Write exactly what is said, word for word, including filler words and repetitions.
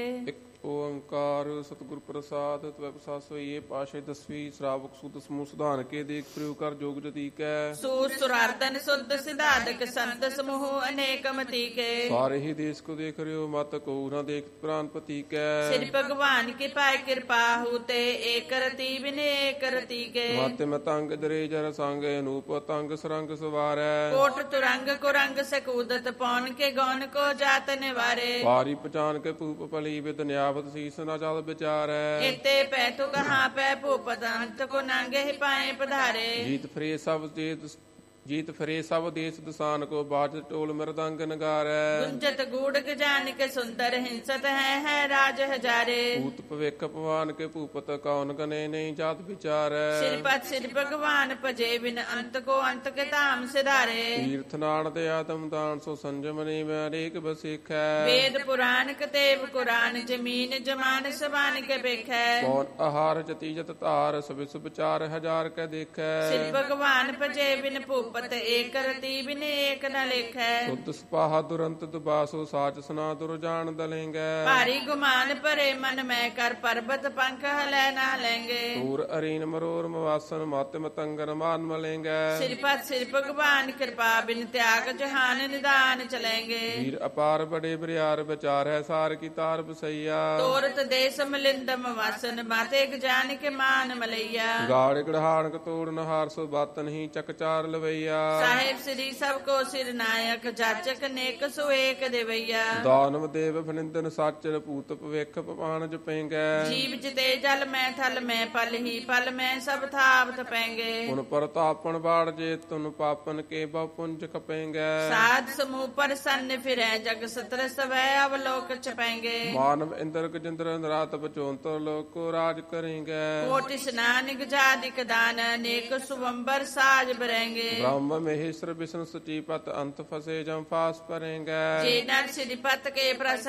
ਇੱਕ ਓੰਕਾਰ ਸਤਿਗੁਰ ਪ੍ਰਸਾਦ ਤਵੈ ਪ੍ਰਸਾਦ ਸੋਈਏ ਪਾਸ਼ੇ ਦਸਵੀਂ ਸ਼ਰਾਵਕ ਸੁਧ ਸਮੂਹ ਸੁਧਾਨ ਕੇ ਦੇਖ ਪ੍ਰਯੋਗ ਕਰ ਜੋਗ ਜਤੀਕੈ ਸੂ ਸੁਰਾਰਦਨ ਸੁਧ ਸਿਧਾਦਕ ਸੰਤ ਸਮੂਹ ਅਨੇਕ ਮਤੀ ਕੇ ਸਾਰੇ ਹੀ ਦੇਸ਼ ਕੋ ਦੇਖ ਰਿਓ ਮਤ ਕੋ ਨਾ ਦੇਖ ਪ੍ਰਾਨ ਪਤੀ ਕੈ ਸ੍ਰੀ ਭਗਵਾਨ ਕੀ ਪਾਇ ਕਿਰਪਾ ਹੂਤੇ ਏਕ ਰਤੀ ਬਿਨੇ ਏਕ ਰਤੀ ਕੇ ਮਾਤੇ ਮਤੰਗ ਦਰੇ ਜਰ ਸੰਗ ਅਨੂਪ ਤੰਗ ਸਰੰਗ ਸਵਾਰੈ ਕੋਟ ਤੁਰੰਗ ਕੁਰੰਗ ਸਕੂਦਤ ਪੌਨ ਕੇ ਗੌਨ ਕੋ ਜਾਤ ਨਿਵਾਰੇ ਵਾਰੀ ਪਛਾਨ ਕੇ ਭੂਪ ਭਲੀ ਵਿਦ ਨਿਆਵਤ ਸੀਸ ਨਾ ਚਲ ਵਿਚਾਰੈ ਇਤੇ ਪੈ ਤੂ ਕਹਾਂ ਪੈ ਭੂਪਤ ਅੰਤ ਕੋ ਨਾਂਗੇ ਹੀ ਪਾਏ ਪਧਾਰੇ ਜੀਤ ਫਰੇ ਸਭ ਜੀਤ ਜੀਤ ਫਰੇ ਸਭ ਦੇਸ ਦਸਾਨ ਕੋ ਬਾਜ ਟੋਲ ਮਰਦੰਗ ਨਗਾਰੈ ਗੁੰਜਤ ਗੂੜ ਗਜਾਨ ਕੇ ਸੁੰਦਰ ਹਿੰਸਤ ਹੈ ਹੈ ਰਾਜ ਹਜ਼ਾਰੇ ਭੂਤ ਭਵਿਖ ਭਵਾਨ ਕੇ ਭੂਪਤ ਕੌਣ ਗਨੇ ਨਹੀਂ ਜਾਤ ਵਿਚਾਰੈ ਸਿਰਪਤ ਸਿਰ ਭਗਵਾਨ ਭਜੇ ਬਿਨ ਅੰਤ ਕੋ ਅੰਤ ਕੇ ਧਾਮ ਸਿਧਾਰੇ ਤੀਰਥ ਨਾਨ ਤੇ ਆਤਮ ਦਾਨ ਸੋ ਸੰਜਮ ਨੀ ਮੈਂ ਅਨੇਕ ਬਸਿਖੈ ਵੇਦ ਪੁਰਾਨ ਕਤੇਬ ਕੁਰਾਨ ਜ਼ਮੀਨ ਜਮਾਨ ਸਬਾਨ ਕੇ ਵੇਖੈ ਕੌਣ ਆਹਾਰ ਜਤੀ ਜਤ ਧਾਰ ਸਭਿ ਵਿਚਾਰ ਹਜ਼ਾਰ ਕੈ ਦੇਖੈ ਸਿਰ ਭਗਵਾਨ ਭਜੇ ਬਿਨ ਭੂਪਤ ਏਕ ਰਤੀ ਬਿਨ ਏਕ ਨ ਲੇਖੈ ਸੁਧ ਸਪਾਹਾ ਦੁਰੰਤ ਦੁਬਾਸੋ ਸਾਚ ਸਨਾ ਦੁਰ ਜਾਣ ਦਲੇਂਗੈ ਭਾਰੀ ਗੁਮਾਨ ਭਰੇ ਮਨ ਮੈਂ ਕਰ ਪਰਬਤ ਪੰਖ ਹਲੈ ਨਾ ਲੈਂਗੇ ਤੂਰ ਅਰੀਨ ਮਰੋਰ ਮਵਾਸਨ ਮਤ ਮਤੰਗਨ ਮਾਨ ਮਲੇਂਗੈ ਸਿਰਪਤ ਸਿਰ ਭਗਵਾਨ ਕਿਰਪਾ ਬਿਨ ਤਿਆਗ ਜਹਾਨ ਨਿਦਾਨ ਚਲੇਂਗੇ ਵੀਰ ਅਪਾਰ ਬੜੇ ਬਰਿਆਰ ਵਿਚਾਰੈ ਸਾਰ ਕੀ ਤਾਰ ਬਸਈਆ ਤੋਰਤ ਦੇਸ ਮਲਿੰਦਮ ਵਾਸਨ ਮਾਤੇ ਗਜਾਨ ਕੇ ਮਾਨ ਮਲਈਆ ਗਾੜ ਗੜਹਾਣ ਕਤੋੜ ਨਹਾਰ ਸੋ ਬਾਤ ਨਹੀਂ ਚਕਚਾਰ ਲਵਈਆ ਸਾਹਿਬ ਸ੍ਰੀ ਸਭ ਕੋ ਸਿਰ ਨਾਇਕ ਜਾਚਕ ਨੇਕ ਸੋ ਏਕ ਦੇਵਈਆ ਦਾਨਵ ਦੇਵ ਫਨਿੰਦਨ ਸਾਚਰ ਭੂਤ ਭਵਿਖ ਪਵਾਨ ਜਪੇਂਗੈ ਜੀਵ ਜਿਤੇ ਜਲ ਮੈਂ ਥਲ ਮੈਂ ਪਲ ਹੀ ਪਲ ਮੈਂ ਸਭ ਥਾਵ ਤਪੈਂਗੇ ਉਨ ਪਰਤਾਪਨ ਬਾੜ ਜੇ ਤੁਨ ਪਾਪਨ ਕੇ ਬਹੁ ਪੁੰਜ ਖਪੇਂਗੈ ਸਾਧ ਸਮੂਹ ਪਰ ਸੰਨ ਫਿਰੈ ਜਗ ਸਤਰ ਸਵੈ ਅਵਲੋਕ ਚਪੈਂਗੇ ਮਾਨਵ ਇੰਦਰ ਗਜਿੰਦਰ ਨਰਾਤ ਬਚੋਂਤਰ ਲੋਕ ਕੋ ਰਾਜ ਕਰੇਂਗੈ ਕੋਟਿ ਸਨਾਨ ਗਜਾਦਿਕ ਦਾਨ ਅਨੇਕ ਸੁਵੰਬਰ ਸਾਜ ਬਰੈਂਗੇ ब्रह्म महेश्वर विष्णु सचिपत अंत फसे जम फास परेंगे जे नर श्रीपत के प्रस